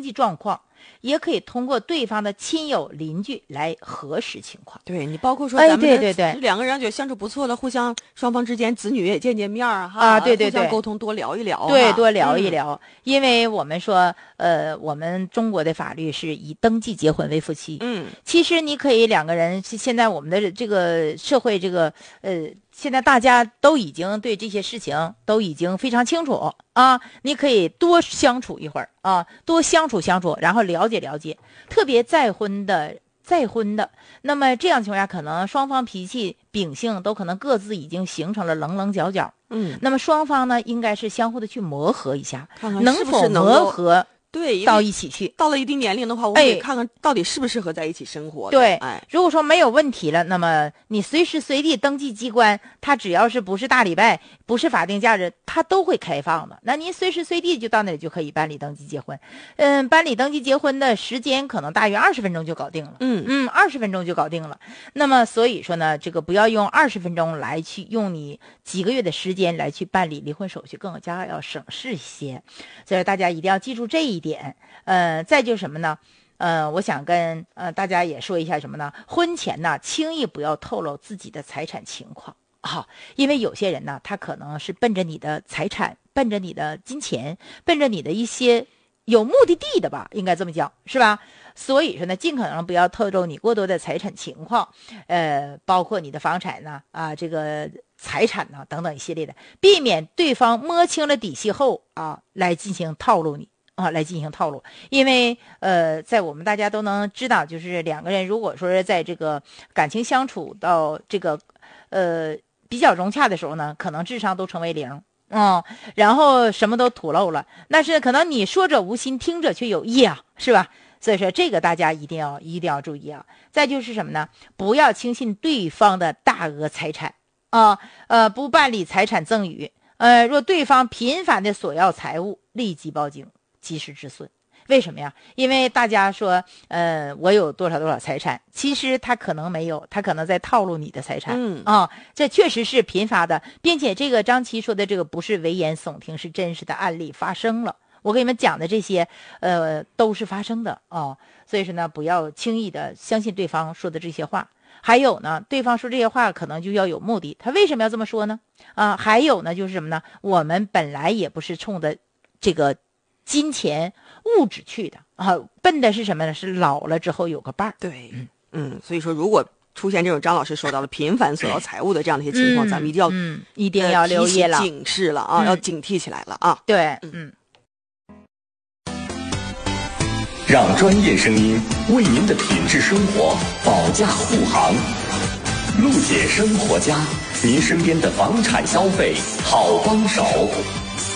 济状况，也可以通过对方的亲友邻居来核实情况。 对，你包括说咱们对两个人觉得相处不错了，互相双方之间子女也见面哈啊，对， 互相沟通，多聊一聊， 对，多聊一聊。因为我们说我们中国的法律是以登记结婚为夫妻。其实你可以两个人，现在我们的这个社会现在大家都已经对这些事情都已经非常清楚啊，你可以多相处一会儿啊，多相处，然后了解了解。特别再婚的，那么这样情况下，可能双方脾气秉性都可能各自已经形成了棱棱角角。那么双方呢，应该是相互的去磨合一下， 看看能否磨合对到一起去。 到了一定年龄的话，我们得看看到底适不适合在一起生活。 对，如果说没有问题了，那么你随时随地登记机关，它只要是不是大礼拜，不是法定假日，它都会开放的。那您随时随地就到那里就可以办理登记结婚。办理登记结婚的时间可能大约20分钟就搞定了。20分钟就搞定了。那么所以说呢，这个不要用20分钟来去用你几个月的时间来去办理离婚手续，更加要省事一些。所以大家一定要记住这一点。再就是什么呢？我想跟大家也说一下什么呢？婚前呢，轻易不要透露自己的财产情况啊，因为有些人呢，他可能是奔着你的财产，奔着你的金钱，奔着你的一些有目的地的吧，应该这么讲，是吧？所以说呢，尽可能不要透露你过多的财产情况，包括你的房产呢，这个财产呢等等一系列的，避免对方摸清了底细后来进行套路你。来进行套路。因为在我们大家都能知道，就是两个人如果说是在这个感情相处到这个比较融洽的时候呢，可能智商都成为0，然后什么都吐露了，但是可能你说者无心，听者却有意啊，是吧？所以说这个大家一定要注意啊。再就是什么呢？不要轻信对方的大额财产不办理财产赠与。若对方频繁的索要财物，立即报警，及时止损。为什么呀？因为大家说我有多少财产，其实他可能没有，他可能在套路你的财产。这确实是频发的，并且这个张琪说的这个不是危言耸听，是真实的案例发生了。我给你们讲的这些都是发生的所以说呢，不要轻易的相信对方说的这些话。还有呢，对方说这些话可能就要有目的，他为什么要这么说呢？还有呢，就是什么呢？我们本来也不是冲着这个金钱物质去的奔的是什么呢？是老了之后有个伴儿。 对，所以说如果出现这种张老师说到的频繁索要财物的这样的一些情况，咱们一定要留意了， 警示了要警惕起来了对， 让专业声音为您的品质生活保驾护航。陆姐生活家，您身边的房产消费好帮手。